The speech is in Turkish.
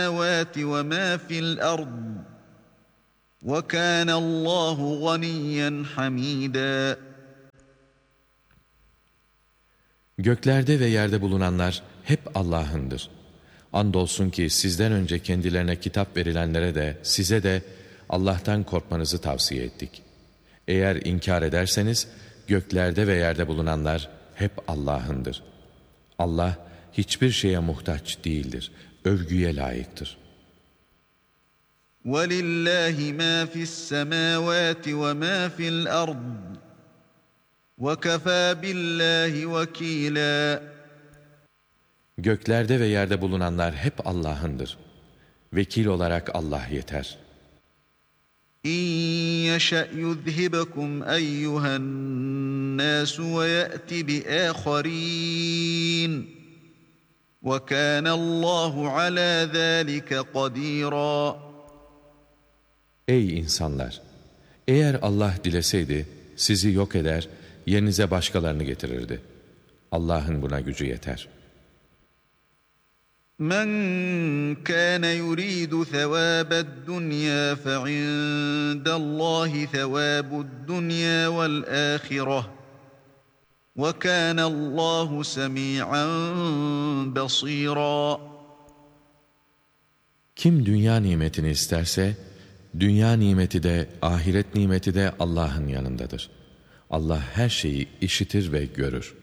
السَّمَاوَاتِ وَمَا فِي الْأَرْضِ وَكَانَ اللّٰهُ غَنِيًّا حَمِيدًا. Göklerde ve yerde bulunanlar hep Allah'ındır. Andolsun ki sizden önce kendilerine kitap verilenlere de size de Allah'tan korkmanızı tavsiye ettik. Eğer inkar ederseniz göklerde ve yerde bulunanlar hep Allah'ındır. Allah hiçbir şeye muhtaç değildir. Övgüye layıktır. وَلِلَّهِ مَا فِي السَّمَاوَاتِ وَمَا فِي الْأَرْضِ وَكَفَى بِاللّٰهِ وَكِيلًا. Göklerde ve yerde bulunanlar hep Allah'ındır. Vekil olarak Allah yeter. اِنْ يَشَأْ يُذْهِبَكُمْ اَيُّهَا النَّاسُ وَيَأْتِ بِآخَرِينَ وَكَانَ اللّٰهُ عَلَى ذَٰلِكَ قَدِيرًا. Ey insanlar! Eğer Allah dileseydi sizi yok eder, yerinize başkalarını getirirdi. Allah'ın buna gücü yeter. مَنْ كَانَ يُرِيدُ ثَوَابَ الدُّنْيَا فَعِندَ اللّٰهِ ثَوَابُ الدُّنْيَا وَالْآخِرَةِ وَكَانَ اللّٰهُ سَمِيعًا بَصِيرًا. Kim dünya nimetini isterse, dünya nimeti de, ahiret nimeti de Allah'ın yanındadır. Allah her şeyi işitir ve görür.